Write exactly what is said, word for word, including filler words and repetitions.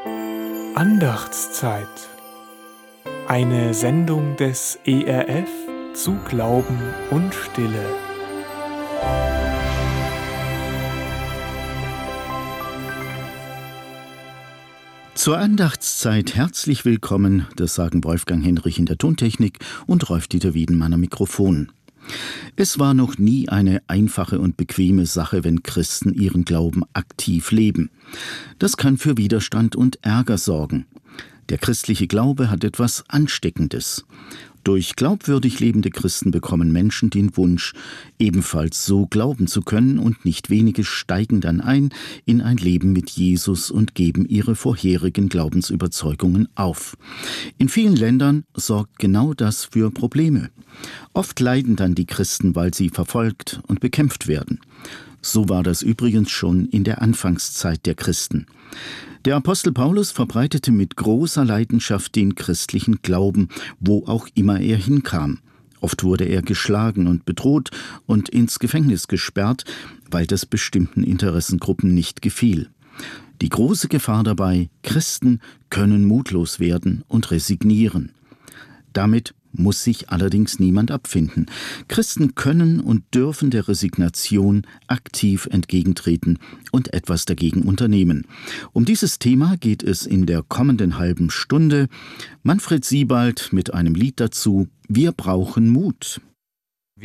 Andachtszeit. Eine Sendung des E R F zu Glauben und Stille. Zur Andachtszeit herzlich willkommen, das sagen Wolfgang Henrich in der Tontechnik und Rolf-Dieter Wiedenmann am Mikrofon. Es war noch nie eine einfache und bequeme Sache, wenn Christen ihren Glauben aktiv leben. Das kann für Widerstand und Ärger sorgen. Der christliche Glaube hat etwas Ansteckendes. Durch glaubwürdig lebende Christen bekommen Menschen den Wunsch, ebenfalls so glauben zu können, und nicht wenige steigen dann ein in ein Leben mit Jesus und geben ihre vorherigen Glaubensüberzeugungen auf. In vielen Ländern sorgt genau das für Probleme. Oft leiden dann die Christen, weil sie verfolgt und bekämpft werden. So war das übrigens schon in der Anfangszeit der Christen. Der Apostel Paulus verbreitete mit großer Leidenschaft den christlichen Glauben, wo auch immer er hinkam. Oft wurde er geschlagen und bedroht und ins Gefängnis gesperrt, weil das bestimmten Interessengruppen nicht gefiel. Die große Gefahr dabei: Christen können mutlos werden und resignieren. Damit muss sich allerdings niemand abfinden. Christen können und dürfen der Resignation aktiv entgegentreten und etwas dagegen unternehmen. Um dieses Thema geht es in der kommenden halben Stunde. Manfred Siebald mit einem Lied dazu: Wir brauchen Mut.